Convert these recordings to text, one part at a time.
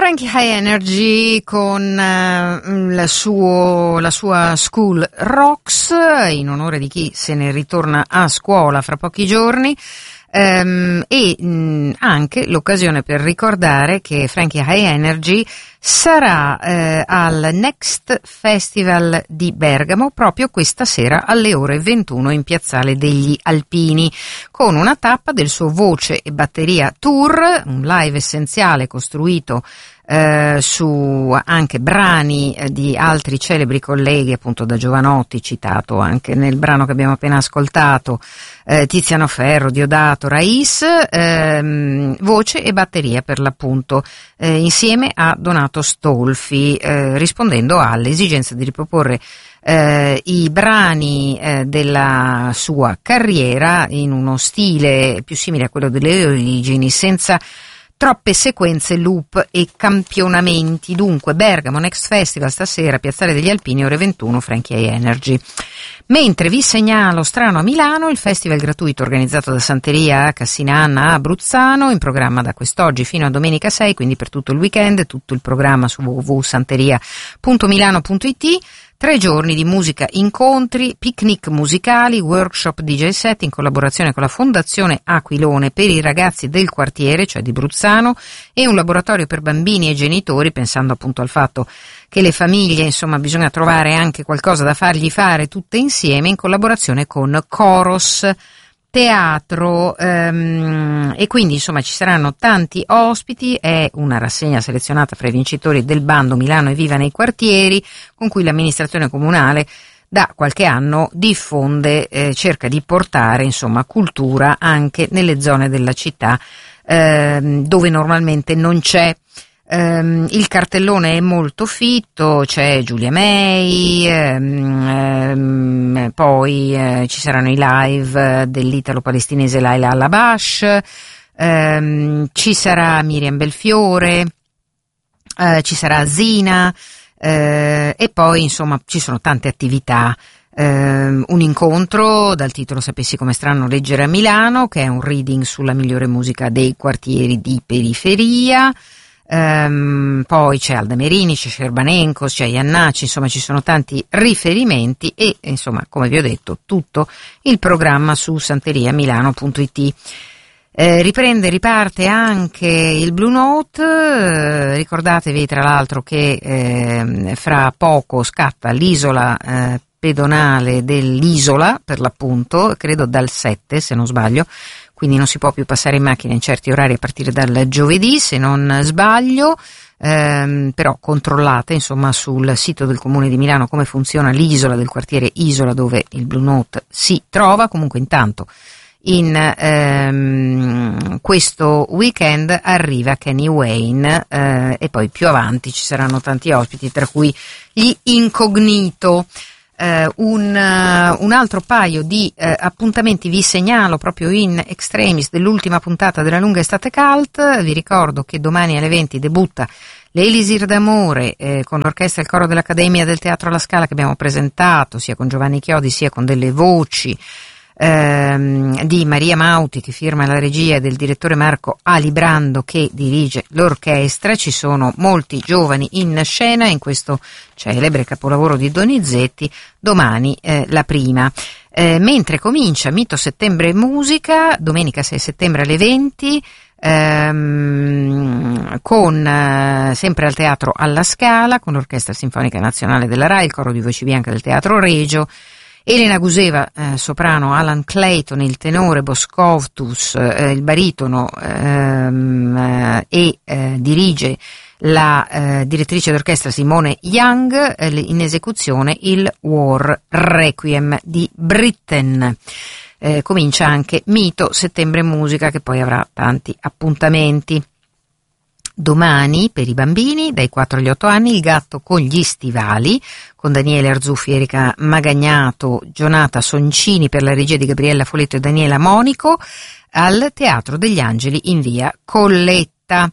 Frankie High Energy con la sua School Rocks, in onore di chi se ne ritorna a scuola fra pochi giorni. E anche l'occasione per ricordare che Frankie High Energy sarà al Next Festival di Bergamo proprio questa sera alle ore 21 in Piazzale degli Alpini, con una tappa del suo Voce e Batteria Tour, un live essenziale costruito su anche brani di altri celebri colleghi, appunto da Jovanotti, citato anche nel brano che abbiamo appena ascoltato, Tiziano Ferro, Diodato, Rais, voce e batteria per l'appunto, insieme a Donato Stolfi, rispondendo all'esigenza di riproporre i brani della sua carriera in uno stile più simile a quello delle origini, senza troppe sequenze, loop e campionamenti. Dunque Bergamo Next Festival stasera, Piazzale degli Alpini, ore 21, Frankie High Energy. Mentre vi segnalo Strano a Milano, il festival gratuito organizzato da Santeria Cassinanna a Bruzzano, in programma da quest'oggi fino a domenica 6, quindi per tutto il weekend, tutto il programma su www.santeria.milano.it. 3 giorni di musica, incontri, picnic musicali, workshop DJ set in collaborazione con la Fondazione Aquilone per i ragazzi del quartiere, cioè di Bruzzano, e un laboratorio per bambini e genitori, pensando appunto al fatto che le famiglie, insomma, bisogna trovare anche qualcosa da fargli fare tutte insieme, in collaborazione con Coros Teatro, e quindi insomma ci saranno tanti ospiti. È una rassegna selezionata fra i vincitori del bando Milano è viva nei quartieri, con cui l'amministrazione comunale da qualche anno diffonde, cerca di portare insomma cultura anche nelle zone della città dove normalmente non c'è. Il cartellone è molto fitto, c'è Giulia May, poi ci saranno i live dell'italo-palestinese Laila Alabash, ci sarà Miriam Belfiore, ci sarà Zina, e poi insomma ci sono tante attività. Un incontro dal titolo Sapessi come strano leggere a Milano, che è un reading sulla migliore musica dei quartieri di periferia. Poi c'è Alda Merini, c'è Scerbanenkos, c'è Iannacci, insomma ci sono tanti riferimenti e insomma, come vi ho detto, tutto il programma su santeriamilano.it. Riparte anche il Blue Note, ricordatevi tra l'altro che fra poco scatta l'isola pedonale dell'isola, per l'appunto, credo dal 7 se non sbaglio, quindi non si può più passare in macchina in certi orari a partire dal giovedì se non sbaglio, però controllate insomma sul sito del Comune di Milano come funziona l'isola del quartiere Isola dove il Blue Note si trova. Comunque intanto in questo weekend arriva Kenny Wayne, e poi più avanti ci saranno tanti ospiti, tra cui gli Incognito. Un altro paio di appuntamenti vi segnalo proprio in extremis dell'ultima puntata della lunga estate cult. Vi ricordo che domani alle 20 debutta l'Elisir d'Amore con l'orchestra e il coro dell'Accademia del Teatro alla Scala, che abbiamo presentato sia con Giovanni Chiodi sia con delle voci di Maria Mauti, che firma la regia, e del direttore Marco Alibrando, che dirige l'orchestra. Ci sono molti giovani in scena in questo celebre capolavoro di Donizetti. Domani la prima, mentre comincia Mito Settembre Musica domenica 6 settembre alle 20, con sempre al Teatro alla Scala, con l'Orchestra Sinfonica Nazionale della RAI, il coro di voci bianche del Teatro Regio, Elena Guseva, soprano, Alan Clayton, il tenore, Boscovtus, il baritono, e dirige la direttrice d'orchestra Simone Young, in esecuzione il War Requiem di Britten. Comincia anche Mito Settembre Musica, che poi avrà tanti appuntamenti. Domani per i bambini dai 4 agli 8 anni Il gatto con gli stivali, con Daniele Arzuffi, Erika Magagnato, Gionata Soncini per la regia di Gabriella Foletto e Daniela Monico, al Teatro degli Angeli in via Colletta.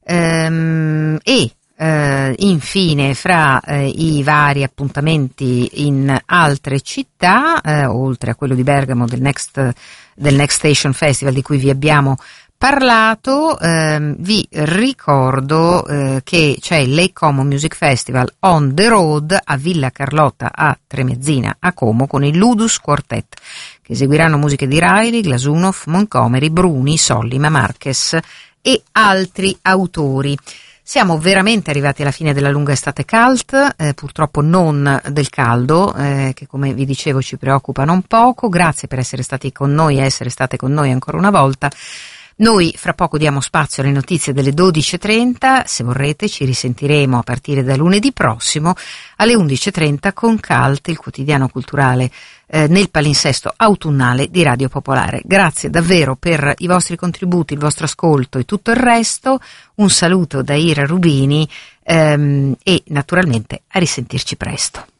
Infine fra i vari appuntamenti in altre città, oltre a quello di Bergamo del Next Station Festival di cui vi abbiamo parlato. Vi ricordo che c'è il Lake Como Music Festival on the road a Villa Carlotta a Tremezzina a Como con il Ludus Quartet, che eseguiranno musiche di Riley, Glasunov, Montgomery, Bruni, Sollima, Marquez e altri autori. Siamo veramente arrivati alla fine della lunga estate cult, purtroppo non del caldo, che come vi dicevo ci preoccupa non poco. Grazie per essere stati con noi e essere state con noi ancora una volta. Noi fra poco diamo spazio alle notizie delle 12.30, se vorrete ci risentiremo a partire da lunedì prossimo alle 11.30 con Cult, il quotidiano culturale nel palinsesto autunnale di Radio Popolare. Grazie davvero per i vostri contributi, il vostro ascolto e tutto il resto. Un saluto da Ira Rubini e naturalmente a risentirci presto.